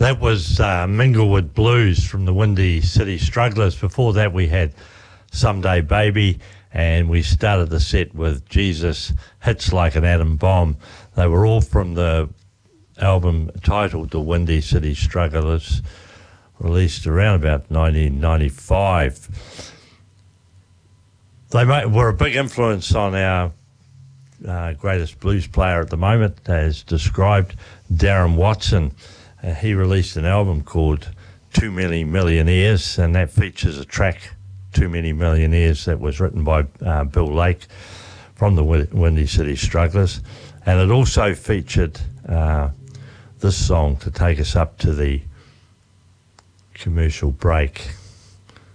That was Minglewood Blues from the Windy City Strugglers. Before that, we had Someday Baby, and we started the set with Jesus Hits Like an Atom Bomb. They were all from the album titled The Windy City Strugglers, released around about 1995. They were a big influence on our greatest blues player at the moment, as described, Darren Watson. He released an album called Too Many Millionaires, and that features a track, Too Many Millionaires, that was written by Bill Lake from the Windy City Strugglers. And it also featured this song to take us up to the commercial break.